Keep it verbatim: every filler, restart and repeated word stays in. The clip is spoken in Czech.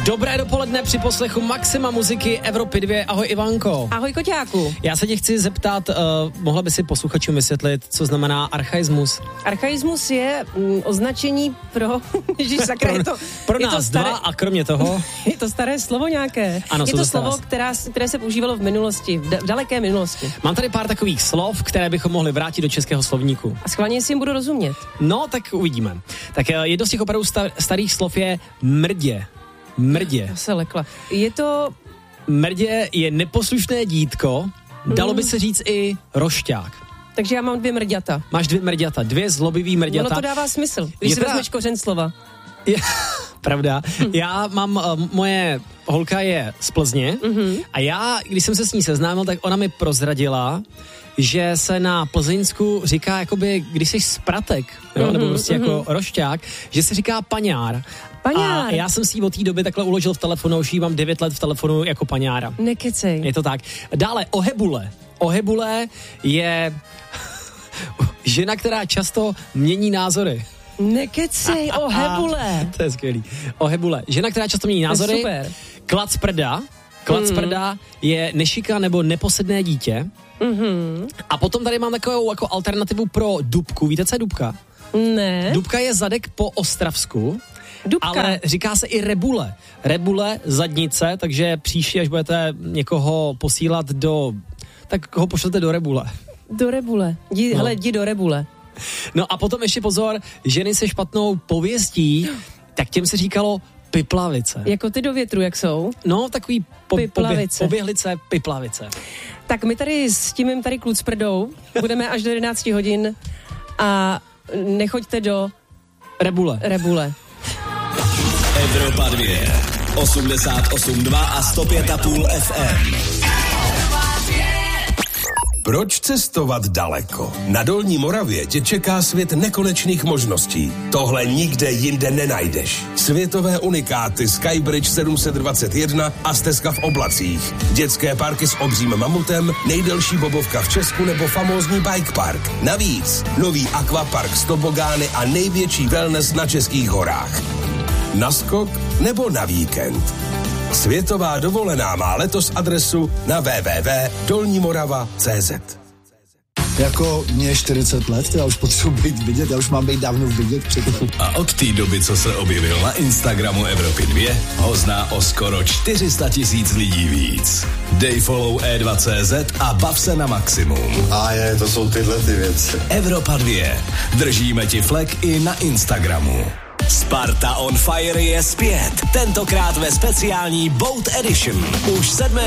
Dobré dopoledne při poslechu Maxima muziky Evropy dva. Ahoj Ivanko. Ahoj Koťáku. Já se tě chci zeptat, uh, mohla by si posluchačům vysvětlit, co znamená archaismus? Archaismus je mm, označení pro... Ježíš, sakra, pro, je to, pro je nás to staré, dva a kromě toho... Je to staré slovo nějaké. Ano, je to, to slovo, staré. která, které se používalo v minulosti, v, da, v daleké minulosti. Mám tady pár takových slov, které bychom mohli vrátit do českého slovníku. A schválně si jim budu rozumět. No, tak uvidíme. Tak jedno z těch opravdu star, starých slov je mrdě. Mrdě. Já se lekla. Je to... Mrdě je neposlušné dítko, dalo Hmm. by se říct i rošťák. Takže já mám dvě mrďata. Máš dvě mrďata, dvě zlobivý mrďata. Ono to dává smysl, když Je si teda- vezmeš kořen slova. Je, pravda. Já mám, uh, moje holka je z Plzně Mhm. a já, když jsem se s ní seznámil, tak ona mi prozradila, že se na Plzeňsku říká, jakoby, když jsi spratek, jo, nebo prostě jako rošťák, že se říká paňár. Paňár. A já jsem si ji od té doby takhle uložil v telefonu, už jí mám devět let v telefonu jako paňára. Nekecej. Je to tak. Dále ohebule. Ohebule je žena, která často mění názory. Nekecej, o hebule. To je skvělý. Ohebule. Žena, která často mění názory. Super. Klacprda. Klacprda je nešika nebo neposedné dítě. Mhm. A potom tady mám takovou jako alternativu pro dubku. Víte, co je dubka? Ne. Dubka je zadek po ostravsku, Dubka. ale říká se i rebule. Rebule, zadnice, takže příště, až budete někoho posílat do... tak ho pošlete do rebule. Do rebule. Jdi, No. hele, jdi do rebule. No a potom ještě pozor, ženy se špatnou pověstí, tak těm se říkalo piplavice. Jako ty do větru, jak jsou. No, takový po, Piplavice. pobě, poběhlice, piplavice. Tak my tady s tím mým tady kluc prdou budeme až do jedenáct hodin a nechoďte do Rebule. rebule. Evropa dva, osmdesát osm dva a sto pět a půl F M. Proč cestovat daleko? Na Dolní Moravě tě čeká svět nekonečných možností. Tohle nikde jinde nenajdeš. Světové unikáty Skybridge sedm set dvacet jedna a stezka v oblacích. Dětské parky s obřím mamutem, nejdelší bobovka v Česku nebo famózní bike park. Navíc nový akvapark s tobogány a největší wellness na českých horách. Na skok nebo na víkend? Světová dovolená má letos adresu na w w w tečka dolní morava tečka c z. Jako mě je čtyřicet let, já už potřebuji být vidět, já už mám být dávno vidět předtím. A od té doby, co se objevil na Instagramu Evropy dva, ho zná o skoro čtyři sta tisíc lidí víc. Dej follow e dva tečka cé zet a bav se na maximum. A je, to jsou tyhle ty věci. Evropa dva. Držíme ti flek i na Instagramu. Sparta on Fire je zpět. Tentokrát ve speciální Boat Edition. Už sedmého